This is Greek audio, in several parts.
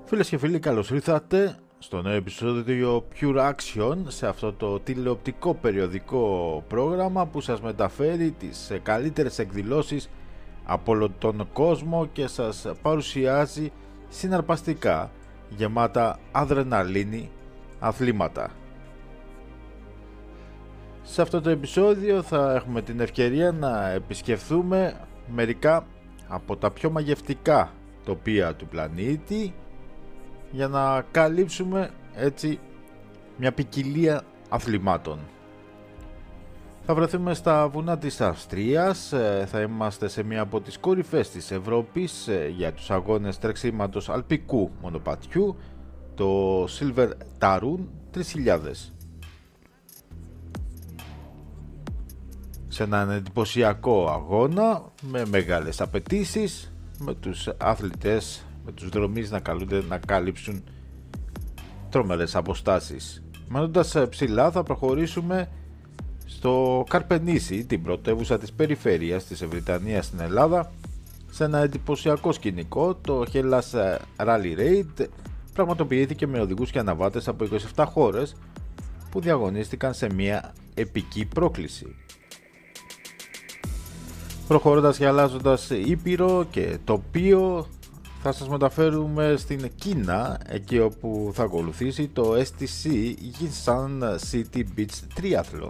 Φίλες και φίλοι, καλώς ήρθατε στο νέο επεισόδιο Pure Action, σε αυτό το τηλεοπτικό περιοδικό πρόγραμμα που σας μεταφέρει τις καλύτερες εκδηλώσεις από όλο τον κόσμο και σας παρουσιάζει συναρπαστικά, γεμάτα αδρεναλίνη αθλήματα. Σε αυτό το επεισόδιο θα έχουμε την ευκαιρία να επισκεφθούμε μερικά από τα πιο μαγευτικά τοπία του πλανήτη για να καλύψουμε έτσι μια ποικιλία αθλημάτων. Θα βρεθούμε στα βουνά της Αυστρίας, θα είμαστε σε μια από τις κορυφές της Ευρώπης για τους αγώνες τρεξίματος αλπικού μονοπατιού, το Silver Tarun 3000. Σε έναν εντυπωσιακό αγώνα με μεγάλες απαιτήσεις, με τους αθλητές, με τους δρομείς να καλούνται να καλύψουν τρομερές αποστάσεις. Μένοντας ψηλά θα προχωρήσουμε στο Καρπενήσι, την πρωτεύουσα της περιφέρειας της Βρυτανίας στην Ελλάδα, σε ένα εντυπωσιακό σκηνικό. Το Hellas Rally Raid πραγματοποιήθηκε με οδηγούς και αναβάτες από 27 χώρες που διαγωνίστηκαν σε μια επική πρόκληση. Προχωρώντας και αλλάζοντας ήπειρο και τοπίο, θα σας μεταφέρουμε στην Κίνα, εκεί όπου θα ακολουθήσει το STC Yinsan City Beach Triathlon.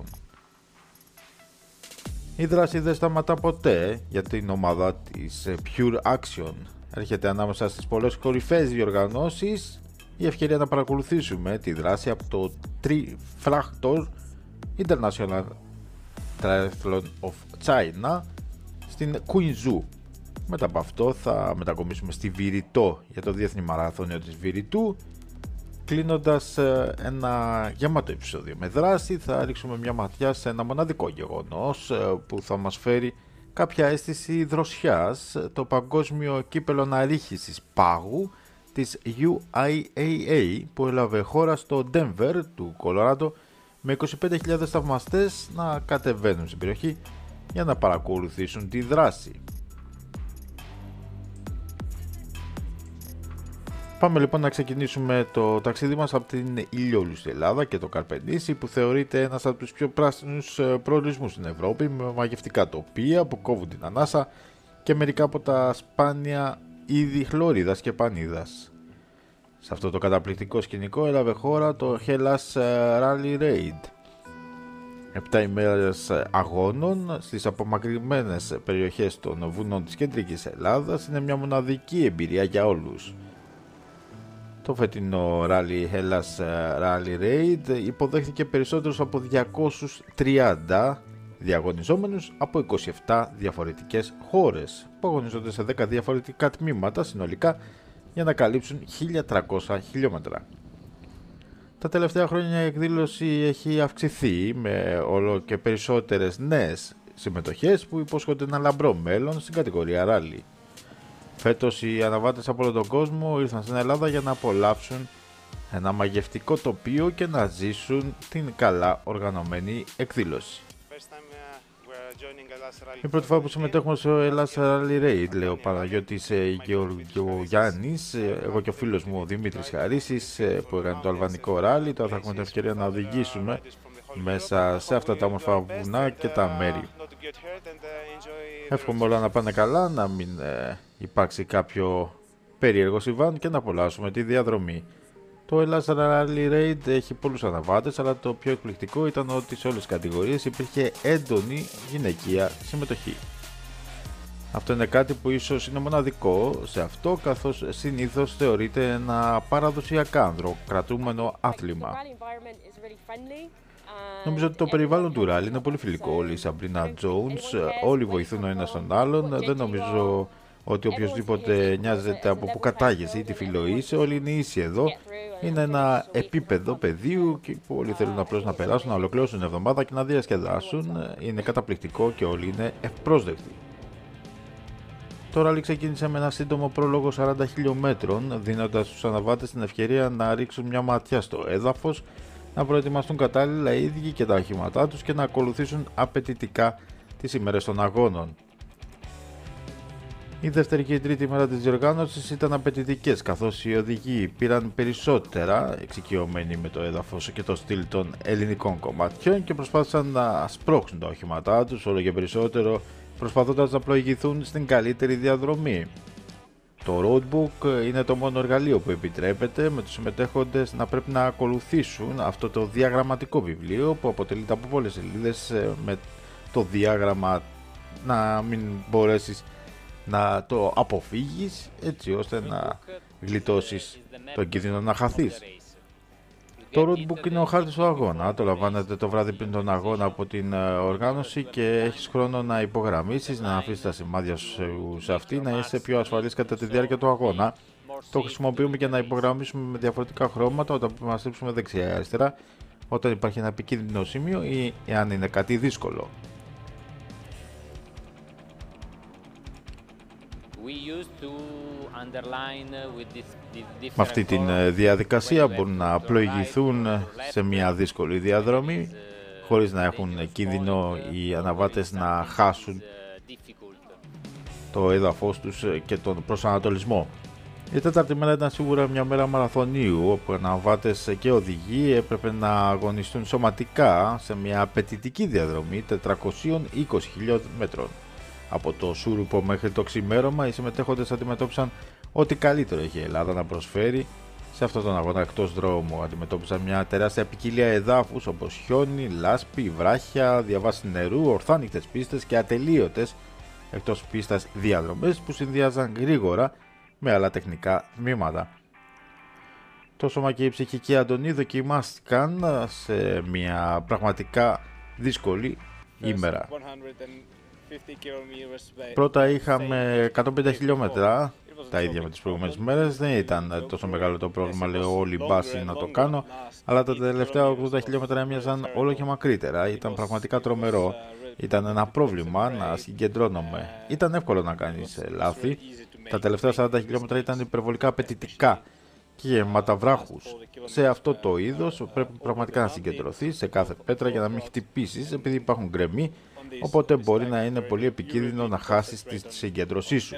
Η δράση δεν σταματά ποτέ για την ομάδα της Pure Action. Έρχεται ανάμεσα στις πολλές κορυφαίες διοργανώσεις η ευκαιρία να παρακολουθήσουμε τη δράση από το Trifactor International Triathlon of China στην Quinzhou. Μετά από αυτό θα μετακομίσουμε στη Βηρητό για το Διεθνή Μαραθώνιο της Βηρητού. Κλείνοντας ένα γεμάτο επεισόδιο με δράση, θα ρίξουμε μια ματιά σε ένα μοναδικό γεγονός που θα μας φέρει κάποια αίσθηση δροσιάς, το παγκόσμιο κύπελλο αναρρίχησης πάγου της UIAA που έλαβε χώρα στο Denver του Κολοράντο, με 25.000 θαυμαστές να κατεβαίνουν στην περιοχή για να παρακολουθήσουν τη δράση. Πάμε λοιπόν να ξεκινήσουμε το ταξίδι μας από την ηλιόλουστη Ελλάδα και το Καρπενήσι, που θεωρείται ένας από τους πιο πράσινους προορισμούς στην Ευρώπη, με μαγευτικά τοπία που κόβουν την ανάσα και μερικά από τα σπάνια είδη χλωρίδας και πανίδας. Σε αυτό το καταπληκτικό σκηνικό έλαβε χώρα το Hellas Rally Raid. 7 ημέρες αγώνων στις απομακρυσμένες περιοχές των βουνών της κεντρικής Ελλάδας είναι μια μοναδική εμπειρία για όλους. Το φετινό Rally Hellas Rally Raid υποδέχθηκε περισσότερους από 230 διαγωνιζόμενους από 27 διαφορετικές χώρες που αγωνίζονται σε 10 διαφορετικά τμήματα συνολικά για να καλύψουν 1.300 χιλιόμετρα. Τα τελευταία χρόνια η εκδήλωση έχει αυξηθεί με όλο και περισσότερες νέες συμμετοχές που υπόσχονται ένα λαμπρό μέλλον στην κατηγορία Rally. Φέτος οι αναβάτες από όλο τον κόσμο ήρθαν στην Ελλάδα για να απολαύσουν ένα μαγευτικό τοπίο και να ζήσουν την καλά οργανωμένη εκδήλωση. Η πρώτη φορά που συμμετέχουμε στο Hellas Rally Raid, λέει ο Παναγιώτης Γεωργιάννης, εγώ και ο φίλος μου ο Δημήτρης Χαρίσης που έκανε το αλβανικό ράλι. Τώρα θα έχουμε την ευκαιρία να οδηγήσουμε μέσα σε αυτά τα όμορφα βουνά και τα μέρη. Εύχομαι όλα να πάνε καλά, να μην υπάρξει κάποιο περίεργο συμβάν και να απολαύσουμε τη διαδρομή. Το Hellas Rally Raid έχει πολλούς αναβάτες, αλλά το πιο εκπληκτικό ήταν ότι σε όλες τις κατηγορίες υπήρχε έντονη γυναικεία συμμετοχή. Αυτό είναι κάτι που ίσως είναι μοναδικό σε αυτό, καθώς συνήθως θεωρείται ένα παραδοσιακά ανδροκρατούμενο άθλημα. Νομίζω ότι το περιβάλλον του ράλι είναι πολύ φιλικό. Όλοι η Σαμπρίνα Τζόουνς, όλοι βοηθούν ο ένας τον άλλον. Δεν νομίζω ότι οποιοσδήποτε νοιάζεται από που κατάγεσαι ή τι φύλο είσαι, όλοι είναι ίσοι εδώ. Είναι ένα επίπεδο πεδίου που όλοι θέλουν απλώς να περάσουν, να ολοκληρώσουν την εβδομάδα και να διασκεδάσουν. Είναι καταπληκτικό και όλοι είναι ευπρόσδεκτοι. Το ράλι ξεκίνησε με ένα σύντομο πρόλογο 40 χιλιόμετρων, δίνοντας στους αναβάτες την ευκαιρία να ρίξουν μια ματιά στο έδαφος, να προετοιμαστούν κατάλληλα οι ίδιοι και τα οχήματά τους και να ακολουθήσουν απαιτητικά τις ημέρες των αγώνων. Η δεύτερη και η τρίτη μέρα της διοργάνωσης ήταν απαιτητικές, καθώς οι οδηγοί πήραν περισσότερα εξοικειωμένοι με το έδαφος και το στυλ των ελληνικών κομματιών και προσπάθησαν να σπρώξουν τα οχήματά τους όλο και περισσότερο, προσπαθώντας να προηγηθούν στην καλύτερη διαδρομή. Το roadbook είναι το μόνο εργαλείο που επιτρέπεται με τους συμμετέχοντες να πρέπει να ακολουθήσουν αυτό το διαγραμματικό βιβλίο που αποτελείται από πολλές σελίδες με το διάγραμμα να μην μπορέσεις να το αποφύγεις έτσι ώστε να γλιτώσεις τον κίνδυνο να χαθείς. Το roadbook είναι ο χάρτης του αγώνα, το λαμβάνετε το βράδυ πριν τον αγώνα από την οργάνωση και έχεις χρόνο να υπογραμμίσεις, να αφήσεις τα σημάδια σου σε αυτή, να είσαι πιο ασφαλής κατά τη διάρκεια του αγώνα. Το χρησιμοποιούμε για να υπογραμμίσουμε με διαφορετικά χρώματα όταν πρέπει να στρίψουμε δεξιά-αριστερά, όταν υπάρχει ένα επικίνδυνο σημείο ή αν είναι κάτι δύσκολο. Με αυτή τη διαδικασία μπορούν να πλοηγηθούν σε μια δύσκολη διαδρομή χωρίς να έχουν κίνδυνο οι αναβάτες να χάσουν το έδαφος τους και τον προσανατολισμό. Η τέταρτη μέρα ήταν σίγουρα μια μέρα μαραθωνίου, όπου οι αναβάτες και οδηγοί έπρεπε να αγωνιστούν σωματικά σε μια απαιτητική διαδρομή 420 χιλιόμετρων. Από το Σούρουπο μέχρι το ξημέρωμα οι συμμετέχοντες αντιμετώπισαν ό,τι καλύτερο είχε η Ελλάδα να προσφέρει σε αυτόν τον αγώνα εκτός δρόμου. Αντιμετώπισαν μια τεράστια ποικιλία εδάφους όπως χιόνι, λάσπη, βράχια, διαβάσεις νερού, ορθάνικτες πίστες και ατελείωτες εκτός πίστας διαδρομές που συνδυάζαν γρήγορα με άλλα τεχνικά τμήματα. Το σώμα και η ψυχική αντωνή δοκιμάστηκαν σε μια πραγματικά δύσκολη ημέρα. Πρώτα είχαμε 150 χιλιόμετρα, τα ίδια με τις προηγούμενες μέρες. Δεν ήταν τόσο μεγάλο το πρόβλημα, λέω, όλη η μπάση να το κάνω, αλλά τα τελευταία 80 χιλιόμετρα έμοιαζαν όλο και μακρύτερα. Ήταν πραγματικά τρομερό. Ήταν ένα πρόβλημα να συγκεντρώνομαι. Ήταν εύκολο να κάνεις λάθη. Τα τελευταία 40 χιλιόμετρα ήταν υπερβολικά απαιτητικά και γεμάτα βράχους. Σε αυτό το είδος πρέπει πραγματικά να συγκεντρωθείς σε κάθε πέτρα για να μην χτυπήσεις, επειδή υπάρχουν γκρεμοί, οπότε μπορεί να είναι πολύ επικίνδυνο να χάσεις τη συγκέντρωσή σου.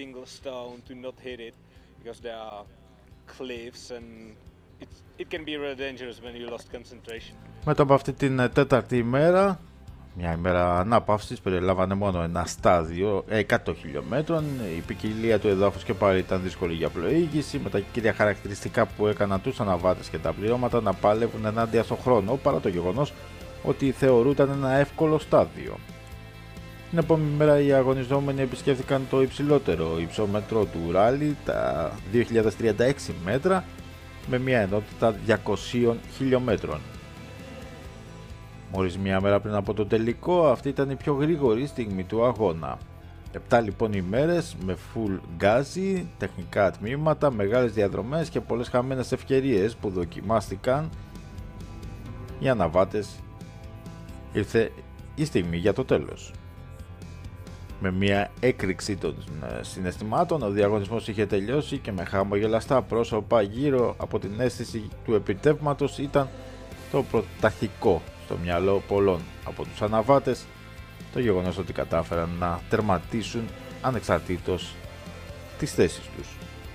Μετά από αυτή την τέταρτη ημέρα, μια ημέρα ανάπαυσης, περιλάμβανε μόνο ένα στάδιο 100 χιλιόμετρων. Η ποικιλία του εδάφους και πάλι ήταν δύσκολη για πλοήγηση, με τα κύρια χαρακτηριστικά που έκαναν τους αναβάτες και τα πληρώματα να πάλευουν ενάντια στον χρόνο, παρά το γεγονός ότι θεωρούταν ένα εύκολο στάδιο. Την επόμενη μέρα οι αγωνιζόμενοι επισκέφθηκαν το υψηλότερο υψόμετρο του ράλι, τα 2036 μέτρα, με μια ενότητα 200 χιλιόμετρων. Μόλις μια μέρα πριν από το τελικό, αυτή ήταν η πιο γρήγορη στιγμή του αγώνα. 7 λοιπόν ημέρες με full γκάζι, τεχνικά τμήματα, μεγάλες διαδρομές και πολλές χαμένες ευκαιρίες που δοκιμάστηκαν οι αναβάτες. Ήρθε η στιγμή για το τέλος. Με μια έκρηξη των συναισθημάτων, ο διαγωνισμός είχε τελειώσει και με χαμογελαστά πρόσωπα γύρω από την αίσθηση του επιτεύγματος ήταν το πρωταρχικό στο μυαλό πολλών από τους αναβάτες το γεγονός ότι κατάφεραν να τερματίσουν ανεξαρτήτως τις θέσεις τους.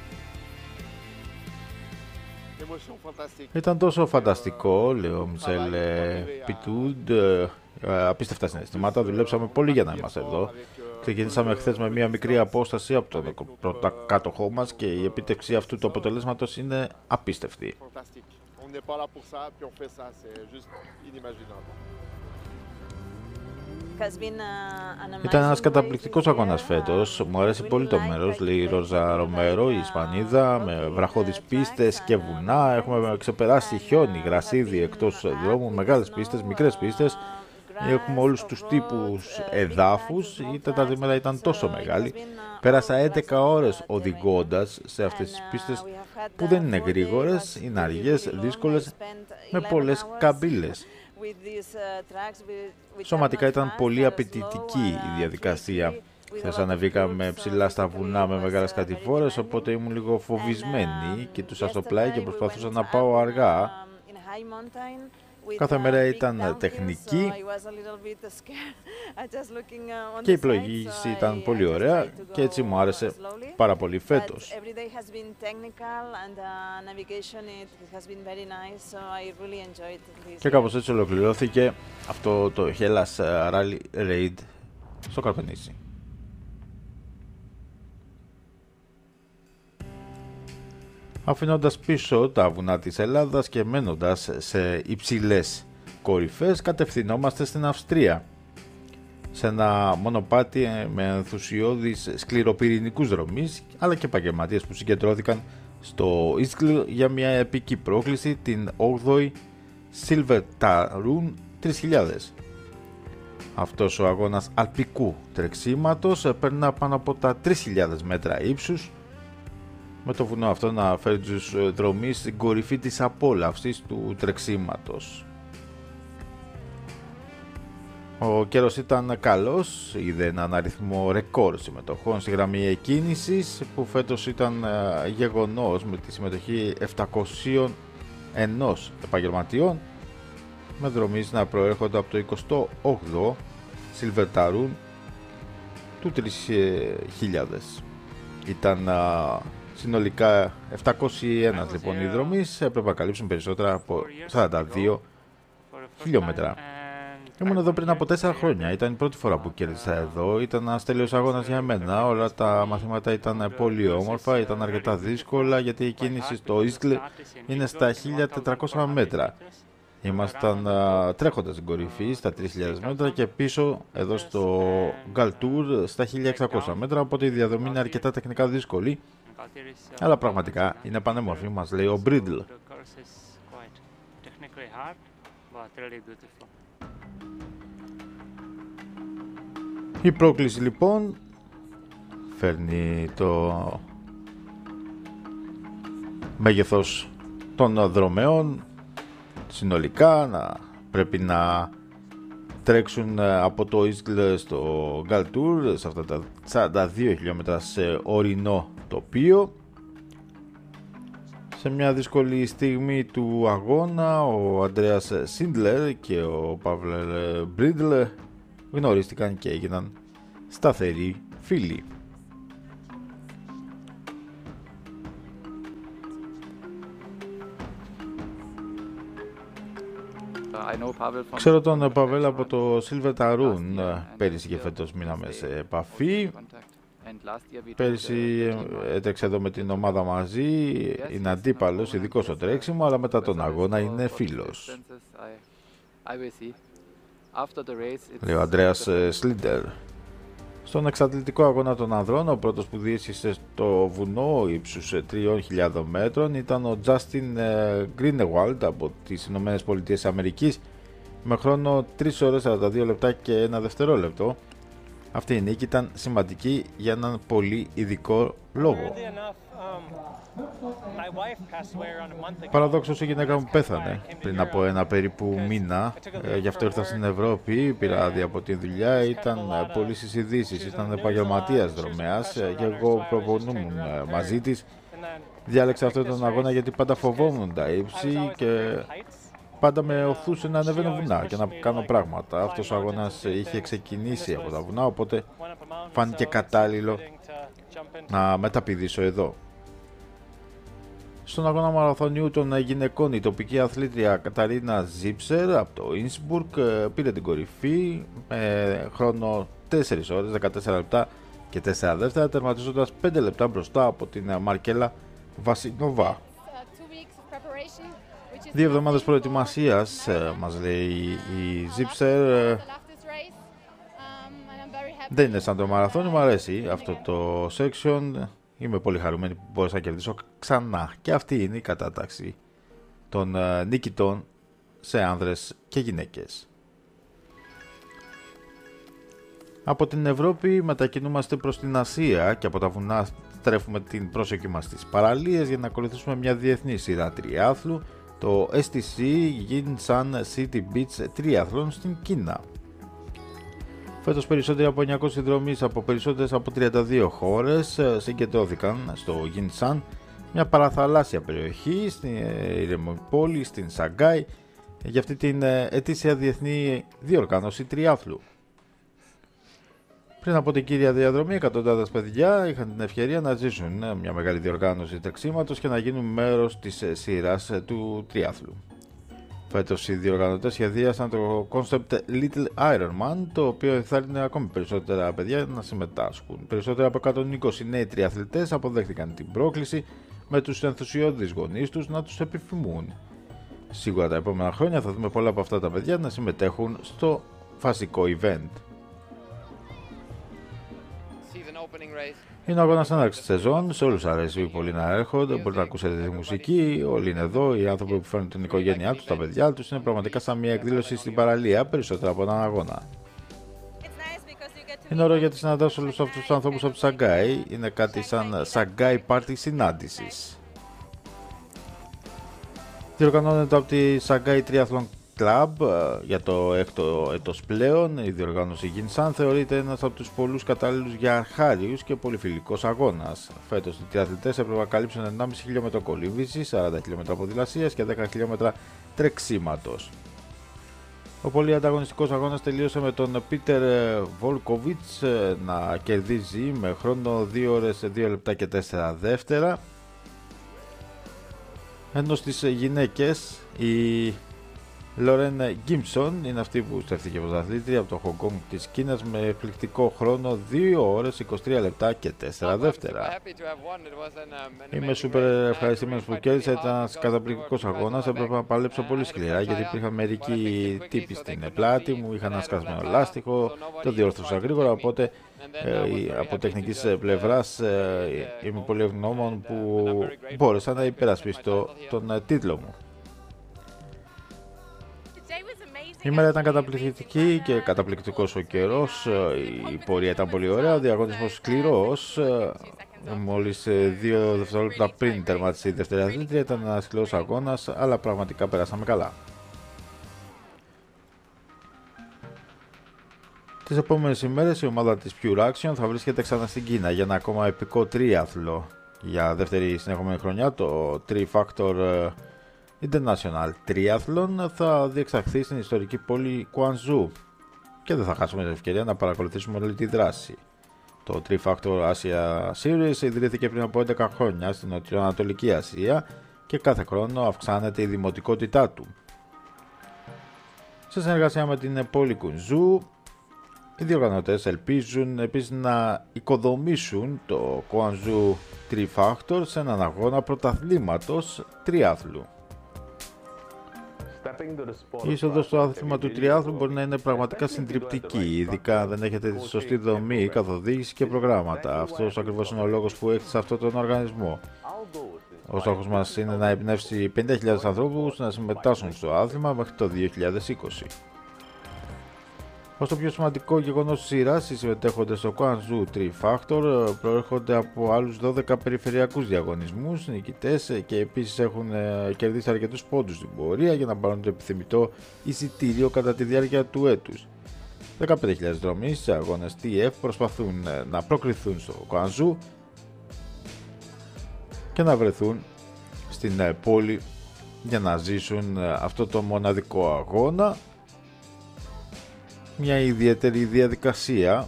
Ήταν τόσο φανταστικό, λέει ο Μισελ Πιτούντ, απίστευτα συναισθήματα, δουλέψαμε πολύ για να είμαστε εδώ. Ξεκινήσαμε χθες με μια μικρή απόσταση από τον πρώτο κάτοχό μας και η επίτευξη αυτού του αποτελέσματος είναι απίστευτη. Ήταν ένας καταπληκτικός αγώνας φέτος, μου αρέσει πολύ το μέρος, λέει η Ρόζα Ρομέρο, η Ισπανίδα, με βραχώδεις πίστες και βουνά, έχουμε ξεπεράσει χιόνι, γρασίδι εκτός δρόμου, μεγάλες πίστες, μικρές πίστες, έχουμε όλους τους τύπους εδάφους, η τέταρτη μέρα ήταν τόσο μεγάλη, πέρασα 11 ώρες οδηγώντας σε αυτές τις πίστες που δεν είναι γρήγορες, είναι αργές, δύσκολες, με πολλές καμπύλες. Σωματικά ήταν πολύ απαιτητική η διαδικασία. Χθες ανεβήκαμε ψηλά στα βουνά με μεγάλες κατηφόρες, οπότε ήμουν λίγο φοβισμένη, κοιτούσα στο πλάι και προσπαθούσα να πάω αργά. Κάθε μέρα ήταν τεχνική και η πλοήγηση ήταν πολύ ωραία και έτσι μου άρεσε πάρα πολύ φέτος. Και κάπως έτσι ολοκληρώθηκε αυτό το Hellas Rally Raid στο Καρπενήσι. Αφήνοντας πίσω τα βουνά της Ελλάδας και μένοντας σε υψηλές κορυφές, κατευθυνόμαστε στην Αυστρία, σε ένα μονοπάτι με ενθουσιώδεις σκληροπυρηνικούς δρομείς, αλλά και επαγγελματίες που συγκεντρώθηκαν στο Ίσκλ για μια επική πρόκληση, την 8η Silvertarun 3000. Αυτός ο αγώνας αλπικού τρεξίματος περνά πάνω από τα 3.000 μέτρα ύψους, με το βουνό αυτό να φέρει τους δρομείς στην κορυφή της απόλαυσης του τρεξίματος. Ο καιρός ήταν καλός, είδε έναν αριθμό ρεκόρ συμμετοχών στη γραμμή εκκίνησης, που φέτος ήταν γεγονός με τη συμμετοχή 701 επαγγελματιών, με δρομείς να προέρχονται από το 28ο Silvertarun του 3000. Ήταν συνολικά 701 λοιπόν οι δρομείς, έπρεπε να καλύψουν περισσότερα από 42 χιλιόμετρα. Ήμουν εδώ πριν από 4 χρόνια, ήταν η πρώτη φορά που κέρδισα εδώ, ήταν ένας τέλειος αγώνας για μένα, όλα τα μαθήματα ήταν πολύ όμορφα, ήταν αρκετά δύσκολα γιατί η κίνηση στο Ίσκλ είναι στα 1400 μέτρα. Ήμασταν τρέχοντας στην κορυφή στα 3.000 μέτρα και πίσω εδώ στο Galtour στα 1.600 μέτρα, οπότε η διαδρομή είναι αρκετά τεχνικά δύσκολη, αλλά πραγματικά είναι πανέμορφη, μας λέει ο Μπρίντλ. Η πρόκληση λοιπόν φέρνει το μέγεθος των δρομέων. Συνολικά πρέπει να τρέξουν από το Ίσκλ στο Galtour σε αυτά τα 42 χιλιόμετρα σε ορεινό τοπίο. Σε μια δύσκολη στιγμή του αγώνα, ο Αντρέας Σίντλερ και ο Παύλερ Μπρίντλ γνωρίστηκαν και έγιναν σταθεροί φίλοι. Ξέρω τον Παβέλ από το Silvertarun, πέρυσι και φέτος μείναμε σε επαφή. Πέρυσι έτρεξε εδώ με την ομάδα μαζί, είναι αντίπαλος, ειδικός στο τρέξιμο, αλλά μετά τον αγώνα είναι φίλος. Λέει ο Αντρέας Σλίντερ. Στον εξατλητικό αγώνα των ανδρών, ο πρώτος που διέσχισε στο βουνό ύψους 3.000 μέτρων ήταν ο Justin Greenewald από τις Ηνωμένες Πολιτείες Αμερικής, με χρόνο 3 ώρες 42 λεπτά και 1 δευτερόλεπτο. Αυτή η νίκη ήταν σημαντική για έναν πολύ ειδικό λόγο. Παραδόξως η γυναίκα μου πέθανε πριν από ένα περίπου μήνα, γι' αυτό ήρθα στην Ευρώπη, πήρα άδεια από τη δουλειά, ήταν πολύ στις ειδήσεις, ήταν επαγγελματίας δρομέας και εγώ προπονούμουν μαζί της. Διάλεξα αυτόν τον αγώνα γιατί πάντα φοβόμουν τα ύψη και πάντα με οθούσε να ανεβαίνω βουνά και να κάνω πράγματα. Αυτός ο αγώνας είχε ξεκινήσει από τα βουνά, οπότε φάνηκε κατάλληλο να μεταπηδήσω εδώ. Στον αγώνα μαραθωνιού των γυναικών, η τοπική αθλήτρια Καταρίνα Ζίψερ από το Ίνσμπουργκ πήρε την κορυφή με χρόνο 4 ώρες, 14 λεπτά και 4 δεύτερα, τερματίζοντας 5 λεπτά μπροστά από την Μαρκέλα Βασινόβα. 2 εβδομάδες προετοιμασίας, μας λέει η Ζίψερ. Δεν είναι σαν το μαραθώνι, μου αρέσει αυτό το section. Είμαι πολύ χαρούμενη που μπορούσα να κερδίσω ξανά. Και αυτή είναι η κατάταξη των νικητών σε άνδρες και γυναίκες. Από την Ευρώπη μετακινούμαστε προς την Ασία και από τα βουνά στρέφουμε την πρόσοχη μας στις παραλίες για να ακολουθήσουμε μια διεθνή σειρά τριάθλου, το STC Yinsan City Beach Triathlon στην Κίνα. Φέτος περισσότεροι από 900 συνδρομείς από περισσότερες από 32 χώρες συγκεντρώθηκαν στο Yinsan, μια παραθαλάσσια περιοχή στην ηρεμοπόλη στην Σαγκάη, για αυτή την ετήσια διεθνή διοργάνωση τριάθλου. Πριν από την κύρια διαδρομή, εκατοντάδες παιδιά είχαν την ευκαιρία να ζήσουν μια μεγάλη διοργάνωση τρεξίματος και να γίνουν μέρος της σειράς του τριάθλου. Φέτος οι διοργανωτές σχεδίασαν το concept Little Ironman, το οποίο ενθάρρυνε ακόμη περισσότερα παιδιά να συμμετάσχουν. Περισσότεροι από 120 νέοι τριαθλητές αποδέχτηκαν την πρόκληση, με τους ενθουσιώδεις γονείς τους να τους επιφημούν. Σίγουρα τα επόμενα χρόνια θα δούμε πολλά από αυτά τα παιδιά να συμμετέχουν στο βασικό event. Είναι ο αγώνας έναρξης της σεζόν, σε όλους αρέσει πολύ να έρχονται, μπορείτε να ακούσετε τη μουσική, όλοι είναι εδώ, οι άνθρωποι που φέρνουν την οικογένειά τους, τα παιδιά τους, είναι πραγματικά σαν μια εκδήλωση στην παραλία, περισσότερο από έναν αγώνα. Είναι ωραίο γιατί συναντάς όλους αυτούς τους ανθρώπους από τη Σαγκάη, είναι κάτι σαν Σαγκάη πάρτι συνάντησης. Διοργανώνεται από τη Shanghai Triathlon Club για το 6ο έτος πλέον. Η διοργάνωση Ginsan θεωρείται ένας από τους πολλούς κατάλληλους για αρχάριους και πολυφιλικός αγώνας. Φέτος οι τριαθλητές έπρεπε να καλύψουν 1,5 χιλιόμετρο κολύμβησης, 40 χιλιόμετρα ποδηλασίας και 10 χιλιόμετρα τρεξίματος. Ο πολύ ανταγωνιστικός αγώνας τελείωσε με τον Πίτερ Βολκοβίτς να κερδίζει με χρόνο 2 ώρες 2 λεπτά και 4 δεύτερα. Ενώ στις γυναίκες η Λόρεν Γκίμψον είναι αυτή που στέφθηκε πρωταθλήτρια από το Χονγκ Κονγκ της Κίνας με εκπληκτικό χρόνο 2 ώρες 23 λεπτά και 4 δεύτερα. Είμαι σούπερ ευχαριστημένος που κέρδισα, ήταν ένας καταπληκτικός αγώνας, έπρεπε να παλέψω πολύ σκληρά γιατί υπήρχαν μερικοί τύποι στην πλάτη μου, είχαν ένα σκασμένο λάστιχο, το διόρθωσα γρήγορα, οπότε από τεχνικής πλευράς είμαι πολύ ευγνώμων που μπόρεσα να υπερασπιστώ τον τίτλο μου. Η μέρα ήταν καταπληκτική και καταπληκτικός ο καιρός, η πορεία ήταν πολύ ωραία, ο διαγωνισμός σκληρός. Μόλις 2 δευτερόλεπτα πριν τερματίσει η δεύτερη αθλήτρια ήταν ένας σκληρός αγώνας, αλλά πραγματικά περάσαμε καλά. Τις επόμενες ημέρες η ομάδα της Pure Action θα βρίσκεται ξανά στην Κίνα για ένα ακόμα επικό τρίαθλο. Για δεύτερη συνεχόμενη χρονιά το Tri Factor International Triathlon θα διεξαχθεί στην ιστορική πόλη Κουανζού και δεν θα χάσουμε την ευκαιρία να παρακολουθήσουμε όλη τη δράση. Το Tri Factor Asia Series ιδρύθηκε πριν από 11 χρόνια στην Νοτιοανατολική Ασία και κάθε χρόνο αυξάνεται η δημοτικότητά του. Σε συνεργασία με την πόλη Κουανζού, οι διοργανωτές ελπίζουν επίσης να οικοδομήσουν το Κουανζού Tri Factor σε έναν αγώνα πρωταθλήματος τριάθλου. Η είσοδος στο άθλημα του τριάθλου μπορεί να είναι πραγματικά συντριπτική, ειδικά αν δεν έχετε τη σωστή δομή, καθοδήγηση και προγράμματα. Αυτός ακριβώς είναι ο λόγος που έχετε σε αυτόν τον οργανισμό. Ο στόχος μας είναι να εμπνεύσει 50.000 ανθρώπους να συμμετάσχουν στο άθλημα μέχρι το 2020. Ως το πιο σημαντικό γεγονός της σειράς, οι συμμετέχοντες στο Guangzhou Tri Factor προέρχονται από άλλους 12 περιφερειακούς διαγωνισμούς, νικητές και επίσης έχουν κερδίσει αρκετούς πόντους στην πορεία για να πάρουν το επιθυμητό εισιτήριο κατά τη διάρκεια του έτους. 15.000 δρομείς σε αγώνες TF προσπαθούν να προκριθούν στο Guangzhou και να βρεθούν στην πόλη για να ζήσουν αυτό το μοναδικό αγώνα. Μια ιδιαίτερη διαδικασία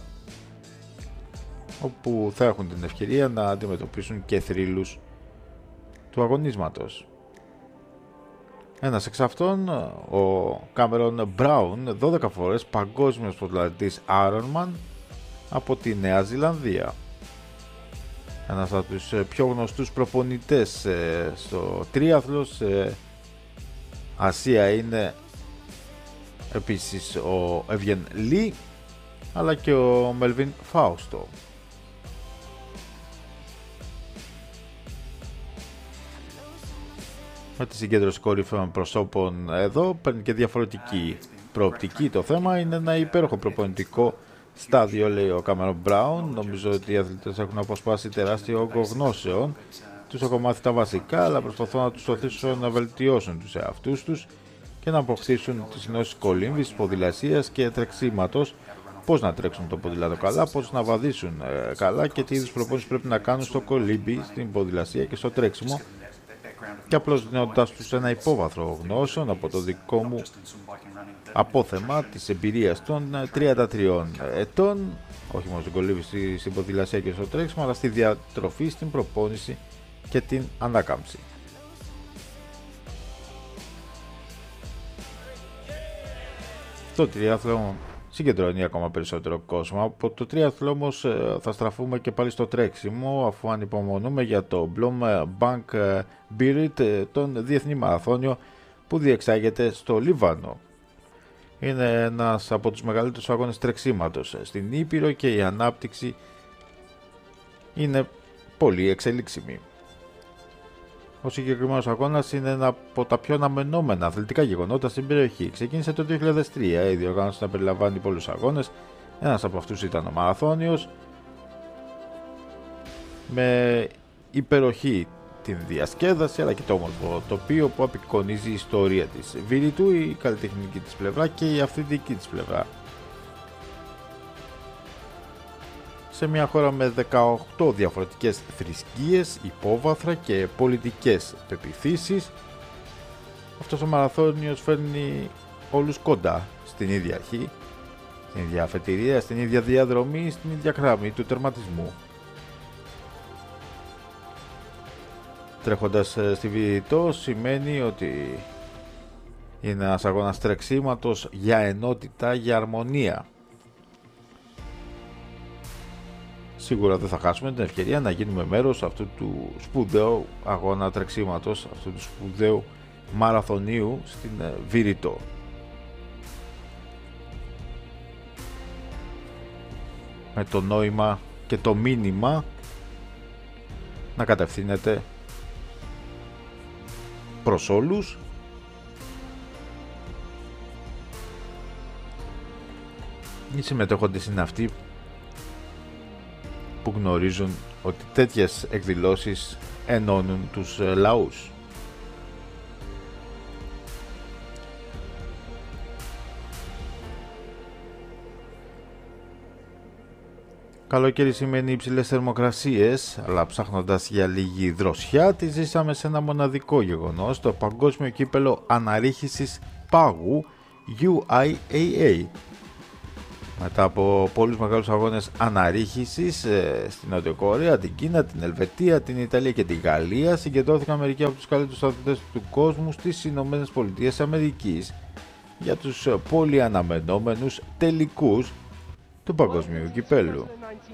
όπου θα έχουν την ευκαιρία να αντιμετωπίσουν και θρύλους του αγωνίσματος. Ένας εξ αυτών, ο Κάμερον Μπράουν, 12 φορές παγκόσμιος ποδηλατής Ironman από τη Νέα Ζηλανδία. Ένας από τους πιο γνωστούς προπονητές στο τρίαθλο σε Ασία είναι επίσης ο Εύγεν Λι, αλλά και ο Μελβίν Φάουστο. Με τη συγκέντρωση κορυφαίων προσώπων εδώ παίρνει και διαφορετική προοπτική. Το θέμα είναι ένα υπέροχο προπονητικό στάδιο, λέει ο Κάμερον Μπράουν. Νομίζω ότι οι αθλητές έχουν αποσπάσει τεράστιο όγκο γνώσεων. Τους έχω μάθει τα βασικά, αλλά προσπαθώ να τους οθήσω να βελτιώσουν τους εαυτούς τους και να αποκτήσουν τις γνώσεις κολύμβησης, ποδηλασίας και τρεξίματος, πώς να τρέξουν το ποδήλατο καλά, πώς να βαδίσουν καλά και τι είδους προπόνηση πρέπει να κάνουν στο κολύμπι, στην ποδηλασία και στο τρέξιμο και απλώς δίνοντας τους ένα υπόβαθρο γνώσεων από το δικό μου απόθεμα της εμπειρίας των 33 ετών, όχι μόνο στην κολύμβηση, στην ποδηλασία και στο τρέξιμο, αλλά στη διατροφή, στην προπόνηση και την ανάκαμψη. Το τριάθλο συγκεντρώνει ακόμα περισσότερο κόσμο. Από το τριάθλο όμως θα στραφούμε και πάλι στο τρέξιμο, αφού ανυπομονούμε για το Bloombank Birit, τον διεθνή μαραθώνιο που διεξάγεται στο Λίβανο. Είναι ένας από τους μεγαλύτερους αγώνες τρεξίματος στην Ήπειρο και η ανάπτυξη είναι πολύ εξελίξιμη. Ο συγκεκριμένος αγώνας είναι ένα από τα πιο αναμενόμενα αθλητικά γεγονότα στην περιοχή. Ξεκίνησε το 2003, η διοργάνωση να περιλαμβάνει πολλούς αγώνες. Ένας από αυτούς ήταν ο μαραθώνιος, με υπεροχή την διασκέδαση αλλά και το όμορφο τοπίο που απεικονίζει η ιστορία της Βηρητού, η καλλιτεχνική της πλευρά και η αυθεντική της πλευρά. Σε μια χώρα με 18 διαφορετικές θρησκείες, υπόβαθρα και πολιτικές πεποιθήσεις, αυτός ο μαραθώνιος φέρνει όλους κοντά στην ίδια αρχή, στην ίδια αφετηρία, στην ίδια διαδρομή, στην ίδια γραμμή του τερματισμού. Τρέχοντας στη Βηρητό σημαίνει ότι είναι ένας αγώνας τρεξίματος για ενότητα, για αρμονία. Σίγουρα δεν θα χάσουμε την ευκαιρία να γίνουμε μέρος αυτού του σπουδαίου αγώνα τρεξίματος, αυτού του σπουδαίου μαραθωνίου στην Βηρητό. Με το νόημα και το μήνυμα να κατευθύνεται προς όλους, οι συμμετέχοντες είναι αυτοί που γνωρίζουν ότι τέτοιες εκδηλώσεις ενώνουν τους λαούς. Καλοκαίρι σημαίνει υψηλές θερμοκρασίες, αλλά ψάχνοντας για λίγη δροσιά, τη ζήσαμε σε ένα μοναδικό γεγονός, το Παγκόσμιο Κύπελλο Αναρρίχησης Πάγου UIAA. Μετά από πολλούς μεγάλους αγώνες αναρρίχησης στην Νότια Κορέα, την Κίνα, την Ελβετία, την Ιταλία και την Γαλλία, συγκεντρώθηκαν μερικοί από τους καλύτερους αθλητές του κόσμου στις Ηνωμένες Πολιτείες Αμερικής για τους πολύ αναμενόμενους τελικούς του Παγκοσμίου Κυπέλλου.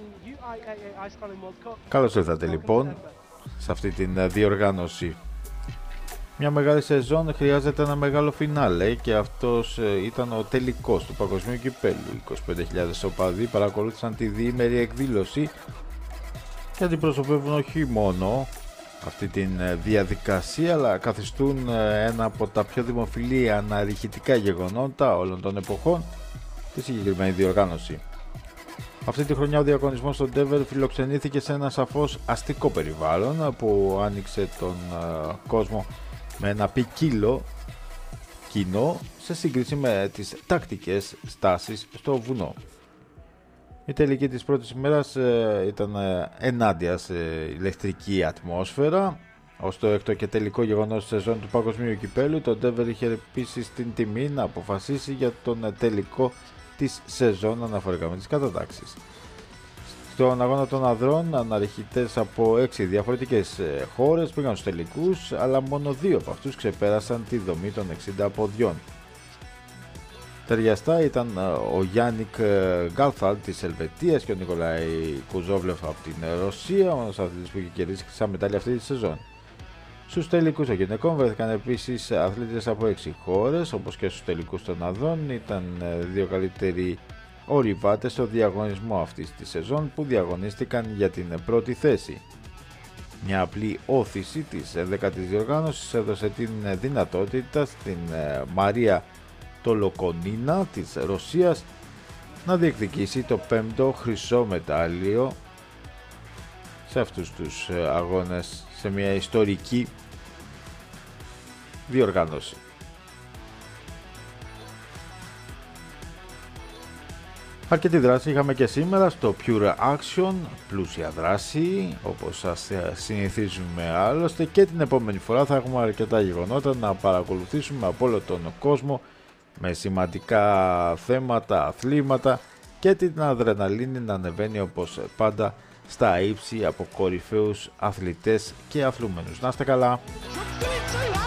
Καλώς ήρθατε λοιπόν σε αυτή την διοργάνωση. Μια μεγάλη σεζόν χρειάζεται ένα μεγάλο φινάλε και αυτός ήταν ο τελικός του Παγκοσμίου Κυπέλλου. 25.000 οπαδοί παρακολούθησαν τη διήμερη εκδήλωση και αντιπροσωπεύουν όχι μόνο αυτή τη διαδικασία, αλλά καθιστούν ένα από τα πιο δημοφιλή αναρριχητικά γεγονότα όλων των εποχών τη συγκεκριμένη διοργάνωση. Αυτή τη χρονιά ο διαγωνισμός στο Denver φιλοξενήθηκε σε ένα σαφώς αστικό περιβάλλον που άνοιξε τον κόσμο με ένα ποικίλο κοινό σε σύγκριση με τις τακτικές στάσεις στο βουνό. Η τελική της πρώτης ημέρας ήταν ενάντια σε ηλεκτρική ατμόσφαιρα. Ως το έκτο και τελικό γεγονός της σεζόν του Παγκοσμίου Κυπέλλου, το Denver είχε επίσης την τιμή να αποφασίσει για τον τελικό της σεζόν αναφορικά με τις κατατάξεις. Στον αγώνα των ανδρών, αναρριχητές από 6 διαφορετικές χώρες πήγαν στους τελικούς, αλλά μόνο 2 από αυτούς ξεπέρασαν τη δομή των 60 ποδιών. Ταιριαστά ήταν ο Γιάννικ Γκάλθαλ της Ελβετίας και ο Νικολάη Κουζόβλεφ από την Ρωσία, ο μόνος αθλητής που είχε κερδίσει χρυσά μετάλλια αυτή τη σεζόν. Στους τελικούς των γυναικών βρέθηκαν επίσης αθλήτες από 6 χώρες, όπως και στους τελικούς των ανδρών ήταν 2 καλύτεροι ορειβάτες στο διαγωνισμό αυτής της σεζόν που διαγωνίστηκαν για την πρώτη θέση. Μια απλή όθηση της 11ης διοργάνωσης έδωσε την δυνατότητα στην Μαρία Τολοκονίνα της Ρωσίας να διεκδικήσει το 5ο χρυσό μετάλλιο σε αυτούς τους αγώνες, σε μια ιστορική διοργάνωση. Αρκετή δράση είχαμε και σήμερα στο Pure Action, πλούσια δράση όπως σας συνηθίζουμε άλλωστε, και την επόμενη φορά θα έχουμε αρκετά γεγονότα να παρακολουθήσουμε από όλο τον κόσμο με σημαντικά θέματα, αθλήματα και την αδρεναλίνη να ανεβαίνει όπως πάντα στα ύψη από κορυφαίους αθλητές και αθλούμενους. Να είστε καλά!